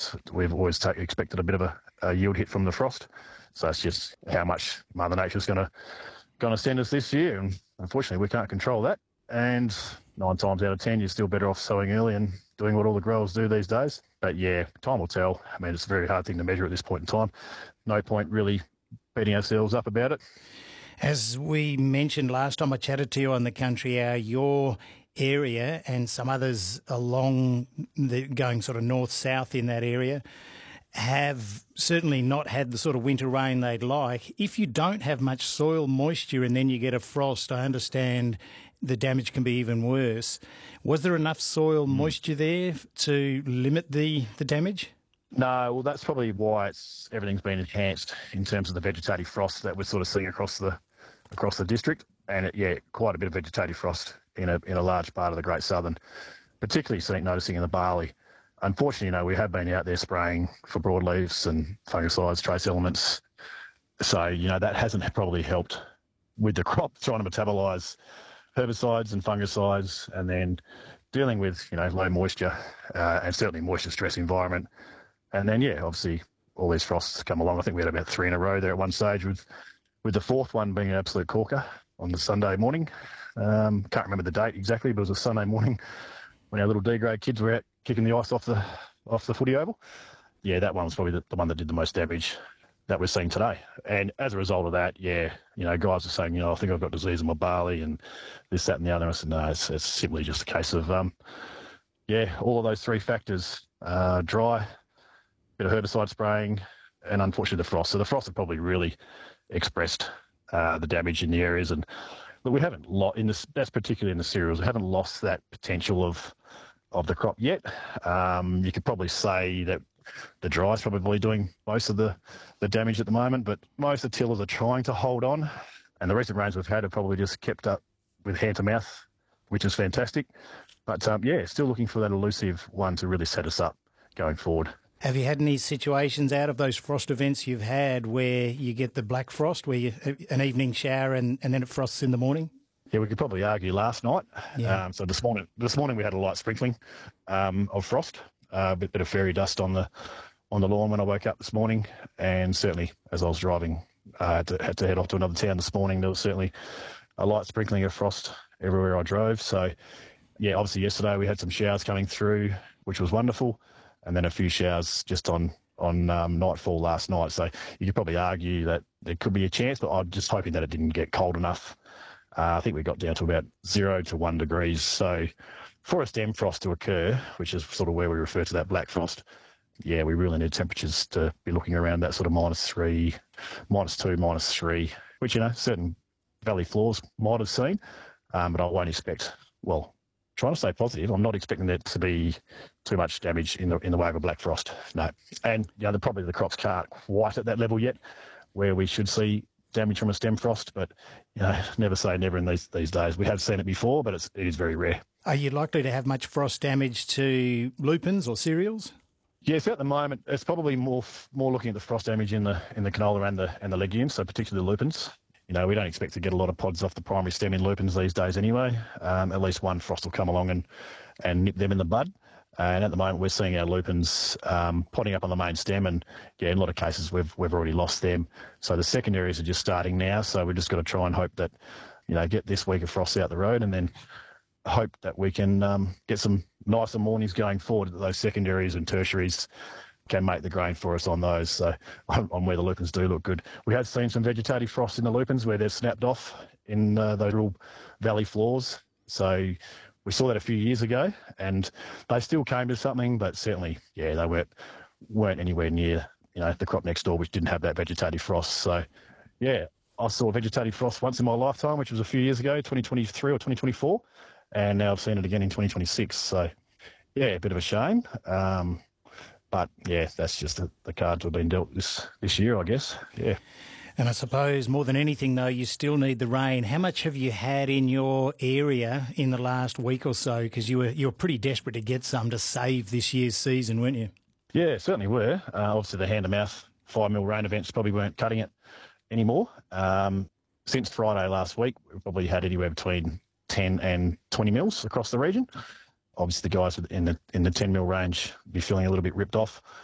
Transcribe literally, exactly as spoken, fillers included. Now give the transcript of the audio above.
always we've always take, expected a bit of a, a yield hit from the frost. So it's just how much Mother Nature's going to going to send us this year, and unfortunately we can't control that. And nine times out of ten, you're still better off sowing early and doing what all the growers do these days. But yeah, time will tell. I mean, it's a very hard thing to measure at this point in time. No point really beating ourselves up about it. As we mentioned last time I chatted to you on the Country Hour, your area and some others along the going sort of north-south in that area have certainly not had the sort of winter rain they'd like. If you don't have much soil moisture and then you get a frost, I understand the damage can be even worse. Was there enough soil moisture there to limit the, the damage? No, well, that's probably why it's everything's been enhanced in terms of the vegetative frost that we're sort of seeing across the across the district. And, it, yeah, quite a bit of vegetative frost in a in a large part of the Great Southern, particularly seeing, noticing in the barley. Unfortunately, you know, we have been out there spraying for broadleafs and fungicides, trace elements. So, you know, that hasn't probably helped with the crop, trying to metabolise herbicides and fungicides, and then dealing with, you know, low moisture uh, and certainly moisture stress environment. And then, yeah, obviously all these frosts come along. I think we had about three in a row there at one stage, with with the fourth one being an absolute corker on the Sunday morning. Um, can't remember the date exactly, but it was a Sunday morning when our little D-grade kids were out kicking the ice off the off the footy oval. Yeah, that one was probably the, the one that did the most damage that we're seeing today. And as a result of that, yeah, you know, guys are saying, you know, I think I've got disease in my barley and this, that and the other. And I said, no, it's, it's simply just a case of, um, yeah, all of those three factors, uh, dry, bit of herbicide spraying, and unfortunately the frost. So the frost have probably really expressed uh, the damage in the areas. And but we haven't lost, in this, that's particularly in the cereals, we haven't lost that potential of of the crop yet. Um, you could probably say that the dry is probably doing most of the, the damage at the moment, but most of the tillers are trying to hold on. And the recent rains we've had have probably just kept up with hand to mouth, which is fantastic. But um, yeah, still looking for that elusive one to really set us up going forward. Have you had any situations out of those frost events you've had where you get the black frost, where you an evening shower and, and then it frosts in the morning? Yeah, we could probably argue last night. Yeah. Um, so this morning, this morning we had a light sprinkling um, of frost, uh, a bit, bit of fairy dust on the on the lawn when I woke up this morning, and certainly as I was driving, uh, to, had to head off to another town this morning, there was certainly a light sprinkling of frost everywhere I drove. So, yeah, obviously yesterday we had some showers coming through, which was wonderful, and then a few showers just on on um, nightfall last night. So you could probably argue that there could be a chance, but I'm just hoping that it didn't get cold enough. Uh, I think we got down to about zero to one degrees. So for a stem frost to occur, which is sort of where we refer to that black frost, yeah, we really need temperatures to be looking around that sort of minus three, minus two, minus three, which, you know, certain valley floors might have seen, um, but I won't expect, well, trying to stay positive, I'm not expecting there to be too much damage in the in the way of a black frost, no. And, you know, the, probably the crops can't quite at that level yet where we should see damage from a stem frost, but, you know, never say never in these these days. We have seen it before, but it's, it is very rare. Are you likely to have much frost damage to lupins or cereals? Yes, at the moment, it's probably more more looking at the frost damage in the in the canola and the and the legumes, so particularly the lupins. You know, we don't expect to get a lot of pods off the primary stem in lupins these days anyway. Um, at least one frost will come along and, and nip them in the bud. And at the moment, we're seeing our lupins um, potting up on the main stem, and yeah, in a lot of cases, we've we've already lost them. So the secondaries are just starting now. So we've just got to try and hope that, you know, get this week of frost out the road, and then hope that we can um, get some nicer mornings going forward, that those secondaries and tertiaries can make the grain for us on those. So on, on where the lupins do look good. We have seen some vegetative frost in the lupins where they've snapped off in uh, those real valley floors. So we saw that a few years ago, and they still came to something, but certainly, yeah, they weren't weren't anywhere near, you know, the crop next door, which didn't have that vegetative frost. So, yeah, I saw vegetative frost once in my lifetime, which was a few years ago, twenty twenty-three or twenty twenty-four, and now I've seen it again in twenty twenty-six. So, yeah, a bit of a shame. Um, but, yeah, that's just the, the cards we've been dealt this, this year, I guess. Yeah. And I suppose more than anything, though, you still need the rain. How much have you had in your area in the last week or so? Because you were you were pretty desperate to get some to save this year's season, weren't you? Yeah, certainly were. Uh, obviously, the hand-to-mouth five mil rain events probably weren't cutting it anymore. Um, since Friday last week, we've probably had anywhere between ten and twenty mils across the region. Obviously, the guys in the in the ten mil range be feeling a little bit ripped off